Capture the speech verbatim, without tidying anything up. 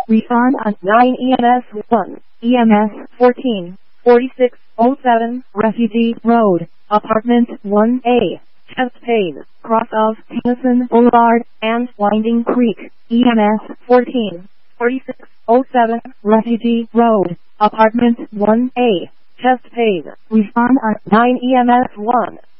Respond on nine E M S one, E M S fourteen, forty-six oh seven, Refugee Road, Apartment one A, chest pain, cross of Tennyson Boulevard, and Winding Creek, E M S fourteen, forty-six oh seven, Refugee Road, Apartment one A, chest pain. Respond on nine E M S one.